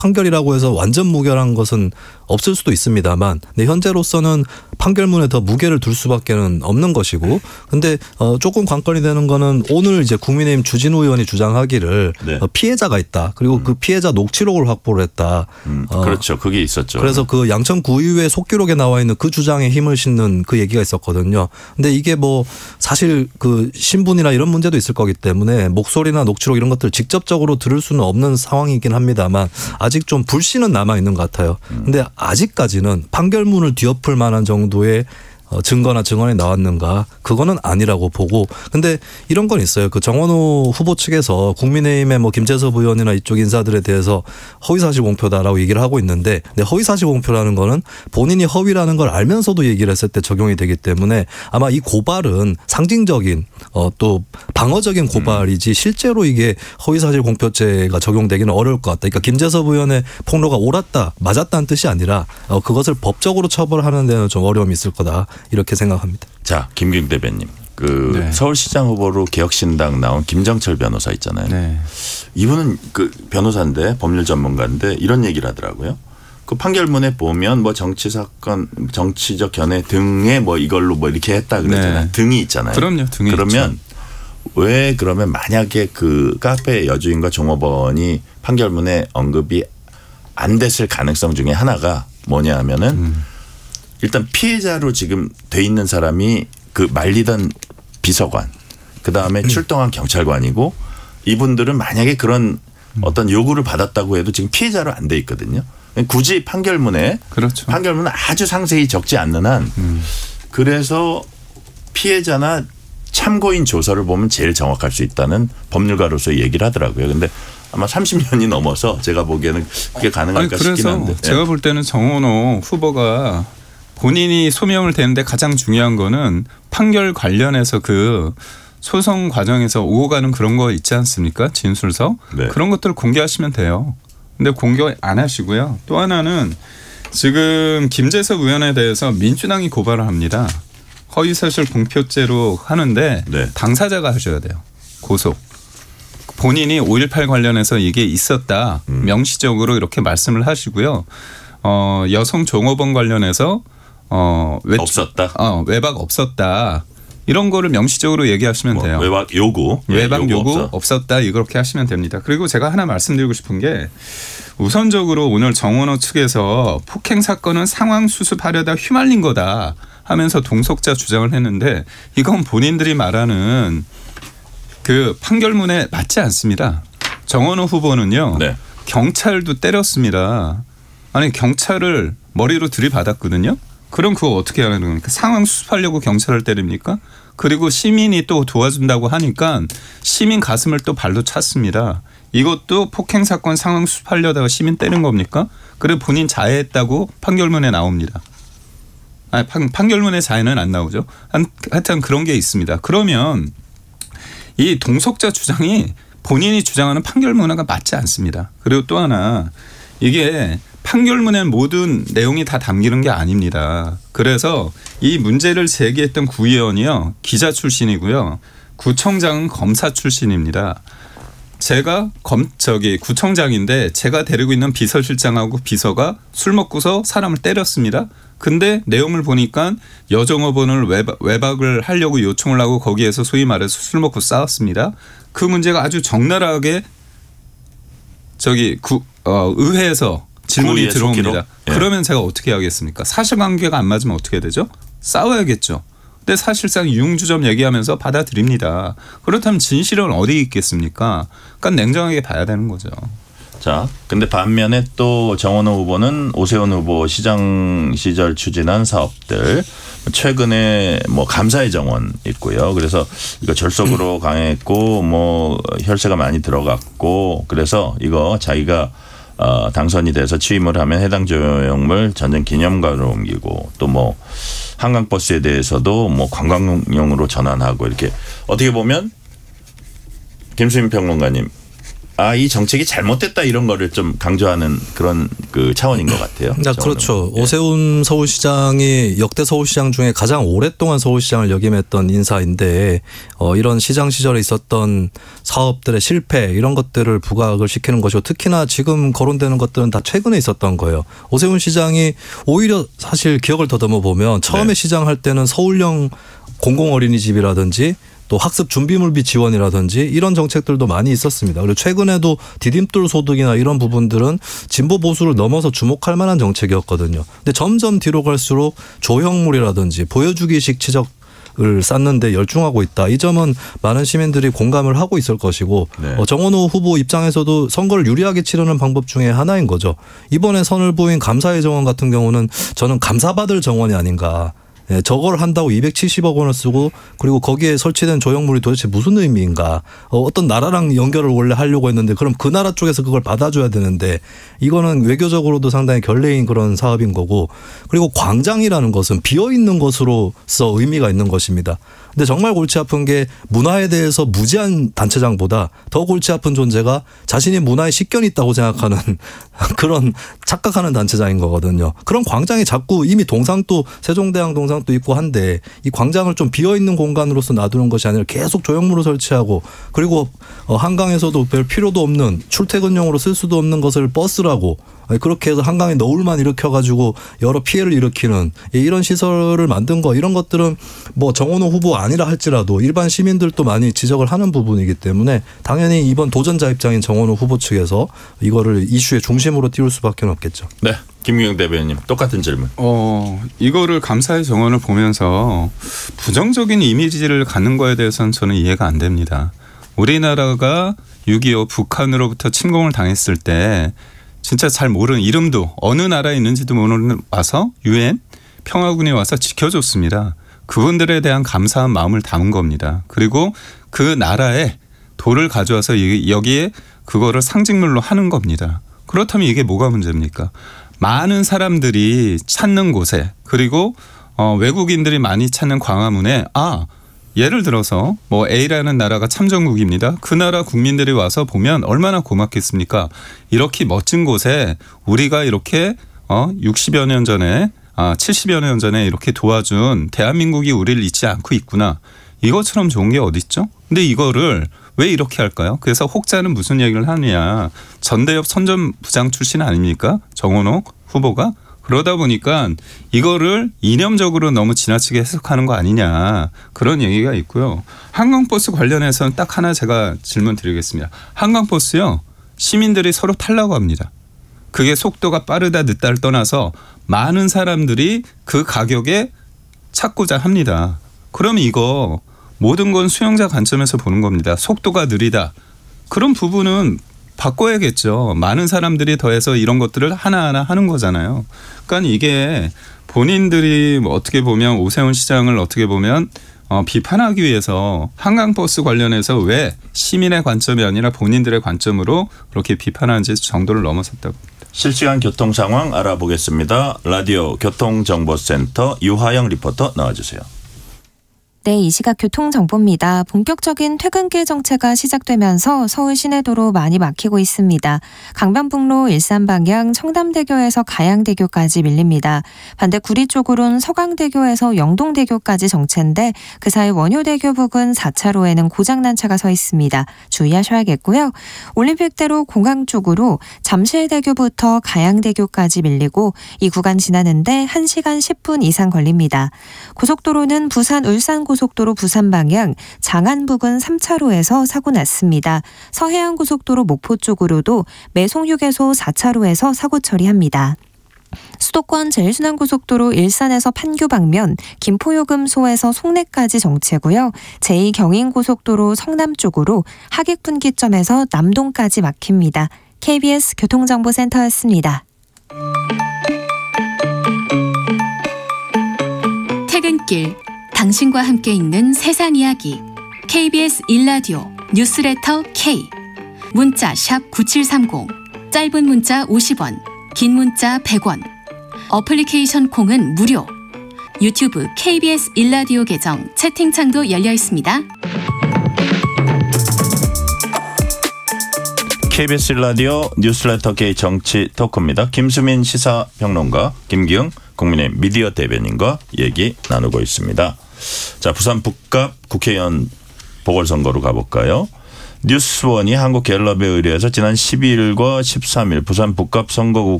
판결이라고 해서 완전 무결한 것은 없을 수도 있습니다만, 근데 현재로서는 판결문에 더 무게를 둘 수밖에는 없는 것이고, 근데 조금 관건이 되는 거는 오늘 이제 국민의힘 주진우 의원이 주장하기를 네. 피해자가 있다. 그리고 그 피해자 녹취록을 확보를 했다. 그렇죠. 그게 있었죠. 그래서 그 양천 구의회 속기록에 나와 있는 그 주장에 힘을 싣는 그 얘기가 있었거든요. 근데 이게 뭐 사실 그 신분이나 이런 문제도 있을 거기 때문에 목소리나 녹취록 이런 것들을 직접적으로 들을 수는 없는 상황이긴 합니다만 아직 좀 불신은 남아 있는 것 같아요. 근데 아직까지는 판결문을 뒤엎을 만한 정도의 증거나 증언이 나왔는가, 그거는 아니라고 보고. 근데 이런 건 있어요. 그 정원호 후보 측에서 국민의힘의 뭐 김재섭 의원이나 이쪽 인사들에 대해서 허위사실 공표다라고 얘기를 하고 있는데, 근데 허위사실 공표라는 거는 본인이 허위라는 걸 알면서도 얘기를 했을 때 적용이 되기 때문에 아마 이 고발은 상징적인 또 방어적인 고발이지 실제로 이게 허위사실 공표죄가 적용되기는 어려울 것 같다. 그러니까 김재섭 의원의 폭로가 옳았다, 맞았다는 뜻이 아니라 그것을 법적으로 처벌하는 데는 좀 어려움이 있을 거다, 이렇게 생각합니다. 자, 김경 대변님, 네. 서울시장 후보로 개혁신당 나온 김정철 변호사 있잖아요. 네. 이분은 그 변호사인데 법률 전문가인데 이런 얘기를 하더라고요. 그 판결문에 보면 뭐 정치 사건, 정치적 견해 등에 뭐 이걸로 뭐 이렇게 했다 그러잖아요. 네. 등이 있잖아요. 그럼요. 등이 그러면 있죠. 왜 그러면 만약에 그 카페 여주인과 종업원이 판결문에 언급이 안 됐을 가능성 중에 하나가 뭐냐 하면은 일단 피해자로 지금 돼 있는 사람이 그 말리던 비서관, 그다음에 출동한 경찰관이고, 이분들은 만약에 그런 어떤 요구를 받았다고 해도 지금 피해자로 안 돼 있거든요. 굳이 판결문에 그렇죠. 판결문은 아주 상세히 적지 않는 한 그래서 피해자나 참고인 조서를 보면 제일 정확할 수 있다는 법률가로서 얘기를 하더라고요. 근데 아마 30년이 넘어서 제가 보기에는 그게 가능할까 싶긴 그래서 한데. 제가 볼 때는 정원호 후보가 본인이 소명을 대는데 가장 중요한 거는 판결 관련해서 그 소송 과정에서 오고 가는 그런 거 있지 않습니까? 진술서. 네. 그런 것들을 공개하시면 돼요. 근데 공개 안 하시고요. 또 하나는 지금 김재섭 의원에 대해서 민주당이 고발을 합니다. 허위사실 공표죄로 하는데 네. 당사자가 하셔야 돼요. 고소. 본인이 5.18 관련해서 이게 있었다. 명시적으로 이렇게 말씀을 하시고요. 여성 종업원 관련해서 없었다. 외박 없었다. 이런 거를 명시적으로 얘기하시면 돼요. 외박 요구. 외박 요구 없어. 없었다. 이렇게 하시면 됩니다. 그리고 제가 하나 말씀드리고 싶은 게 우선적으로 오늘 정원호 측에서 폭행 사건은 상황 수습하려다 휘말린 거다 하면서 동석자 주장을 했는데 이건 본인들이 말하는 그 판결문에 맞지 않습니다. 정원호 후보는요. 네. 경찰도 때렸습니다. 아니 경찰을 머리로 들이받았거든요. 그럼 그거 어떻게 하는 겁니까? 상황 수습하려고 경찰을 때립니까? 그리고 시민이 또 도와준다고 하니까 시민 가슴을 또 발로 찼습니다. 이것도 폭행 사건 상황 수습하려다가 시민 때린 겁니까? 그래 본인 자해했다고 판결문에 나옵니다. 아니, 판결문에 자해는 안 나오죠. 하여튼 그런 게 있습니다. 그러면 이 동석자 주장이 본인이 주장하는 판결문화가 맞지 않습니다. 그리고 또 하나 이게 판결문에 모든 내용이 다 담기는 게 아닙니다. 그래서 이 문제를 제기했던 구의원이요. 기자 출신이고요. 구청장은 검사 출신입니다. 제가 구청장인데 제가 데리고 있는 비서실장하고 비서가 술 먹고서 사람을 때렸습니다. 근데 내용을 보니까 여종업원을 외박을 하려고 요청을 하고 거기에서 소위 말해서 술 먹고 싸웠습니다. 그 문제가 아주 적나라하게 의회에서 질문이 들어옵니다. 예. 그러면 제가 어떻게 하겠습니까? 사실관계가 안 맞으면 어떻게 되죠? 싸워야겠죠. 근데 사실상 유흥주점 얘기하면서 받아들입니다. 그렇다면 진실은 어디 있겠습니까? 그러니까 냉정하게 봐야 되는 거죠. 자, 근데 반면에 또 정원호 후보는 오세훈 후보 시장 시절 추진한 사업들 최근에 뭐 감사의 정원 있고요. 그래서 이거 절속으로 강했고 뭐 혈세가 많이 들어갔고 그래서 이거 자기가 당선이 돼서 취임을 하면 해당 조형물 전쟁 기념관으로 옮기고 또 뭐 한강버스에 대해서도 뭐 관광용으로 전환하고 이렇게 어떻게 보면 김수민 평론가님 이 정책이 잘못됐다 이런 거를 좀 강조하는 그런 그 차원인 것 같아요. 그렇죠. 예. 오세훈 서울시장이 역대 서울시장 중에 가장 오랫동안 서울시장을 역임했던 인사인데 이런 시장 시절에 있었던 사업들의 실패 이런 것들을 부각을 시키는 것이고 특히나 지금 거론되는 것들은 다 최근에 있었던 거예요. 오세훈 시장이 오히려 사실 기억을 더듬어 보면 처음에 네. 시장할 때는 서울형 공공어린이집이라든지 또 학습 준비물비 지원이라든지 이런 정책들도 많이 있었습니다. 그리고 최근에도 디딤돌 소득이나 이런 부분들은 진보 보수를 넘어서 주목할 만한 정책이었거든요. 근데 점점 뒤로 갈수록 조형물이라든지 보여주기식 치적을 쌓는데 열중하고 있다. 이 점은 많은 시민들이 공감을 하고 있을 것이고 네. 정원호 후보 입장에서도 선거를 유리하게 치르는 방법 중에 하나인 거죠. 이번에 선을 보인 감사의 정원 같은 경우는 저는 감사받을 정원이 아닌가. 예, 저걸 한다고 270억 원을 쓰고 그리고 거기에 설치된 조형물이 도대체 무슨 의미인가. 어떤 나라랑 연결을 원래 하려고 했는데 그럼 그 나라 쪽에서 그걸 받아줘야 되는데 이거는 외교적으로도 상당히 결례인 그런 사업인 거고 그리고 광장이라는 것은 비어있는 것으로서 의미가 있는 것입니다. 근데 정말 골치 아픈 게 문화에 대해서 무지한 단체장보다 더 골치 아픈 존재가 자신이 문화에 식견이 있다고 생각하는 그런 착각하는 단체장인 거거든요. 그런 광장이 자꾸 이미 동상도 세종대왕 동상도 있고 한데 이 광장을 좀 비어있는 공간으로서 놔두는 것이 아니라 계속 조형물을 설치하고 그리고 한강에서도 별 필요도 없는 출퇴근용으로 쓸 수도 없는 것을 버스라고 그렇게 해서 한강에 너울만 일으켜가지고 여러 피해를 일으키는 이런 시설을 만든 거 이런 것들은 뭐 정원호 후보 아니라 할지라도 일반 시민들도 많이 지적을 하는 부분이기 때문에 당연히 이번 도전자 입장인 정원호 후보 측에서 이거를 이슈의 중심으로 띄울 수밖에 없겠죠. 네. 김규영 대변인님 똑같은 질문. 이거를 감사의 정원을 보면서 부정적인 이미지를 갖는 거에 대해서는 저는 이해가 안 됩니다. 우리나라가 6.25 북한으로부터 침공을 당했을 때 진짜 잘 모르는 이름도 어느 나라에 있는지도 모르는 와서 UN 평화군이 와서 지켜줬습니다. 그분들에 대한 감사한 마음을 담은 겁니다. 그리고 그 나라에 돌을 가져와서 여기에 그거를 상징물로 하는 겁니다. 그렇다면 이게 뭐가 문제입니까? 많은 사람들이 찾는 곳에 그리고 외국인들이 많이 찾는 광화문에 예를 들어서 뭐 A라는 나라가 참전국입니다. 그 나라 국민들이 와서 보면 얼마나 고맙겠습니까? 이렇게 멋진 곳에 우리가 이렇게 60여 년 전에 70여 년 전에 이렇게 도와준 대한민국이 우리를 잊지 않고 있구나. 이것처럼 좋은 게 어디 있죠? 근데 이거를 왜 이렇게 할까요? 그래서 혹자는 무슨 얘기를 하느냐. 전대협 선전부장 출신 아닙니까? 정원호 후보가. 그러다 보니까 이거를 이념적으로 너무 지나치게 해석하는 거 아니냐 그런 얘기가 있고요. 한강버스 관련해서는 딱 하나 제가 질문 드리겠습니다. 한강버스요. 시민들이 서로 타려고 합니다. 그게 속도가 빠르다 늦다를 떠나서 많은 사람들이 그 가격에 찾고자 합니다. 그러면 이거 모든 건 수용자 관점에서 보는 겁니다. 속도가 느리다. 그런 부분은 바꿔야겠죠. 많은 사람들이 더해서 이런 것들을 하나하나 하는 거잖아요. 그러니까 이게 본인들이 뭐 어떻게 보면 오세훈 시장을 어떻게 보면 비판하기 위해서 한강버스 관련해서 왜 시민의 관점이 아니라 본인들의 관점으로 그렇게 비판하는지 정도를 넘어섰다고 합니다. 실시간 교통 상황 알아보겠습니다. 라디오 교통정보센터 유하영 리포터 나와주세요. 네, 이 시각 교통정보입니다. 본격적인 퇴근길 정체가 시작되면서 서울 시내도로 많이 막히고 있습니다. 강변북로 일산 방향 청담대교에서 가양대교까지 밀립니다. 반대 구리 쪽으로는 서강대교에서 영동대교까지 정체인데 그 사이 원효대교 부근 4차로에는 고장난 차가 서 있습니다. 주의하셔야겠고요. 올림픽대로 공항 쪽으로 잠실대교부터 가양대교까지 밀리고 이 구간 지나는데 1시간 10분 이상 걸립니다. 고속도로는 부산 울산 고속도로 부산 방향 장안 부근 3차로에서 사고 났습니다. 서해안고속도로 목포 쪽으로도 매송휴게소 4차로에서 사고 처리합니다. 수도권 제일순환고속도로 일산에서 판교 방면 김포요금소에서 송내까지 정체고요. 제2경인고속도로 성남 쪽으로 하객분기점에서 남동까지 막힙니다. KBS 교통정보센터였습니다. 퇴근길 당신과 함께 읽는 세상 이야기 KBS 1라디오 뉴스레터 K 문자 샵 9730 짧은 문자 50원 긴 문자 100원 어플리케이션 콩은 무료 유튜브 KBS 1라디오 계정 채팅창도 열려 있습니다. KBS 라디오 뉴스레터 K 정치 토크입니다. 김수민 시사평론가, 김기영 국민의힘 미디어 대변인과 얘기 나누고 있습니다. 자, 부산 북갑 국회의원 보궐선거로 가볼까요? 뉴스원이 한국갤럽에 의뢰해서 지난 12일과 13일 부산 북갑 선거구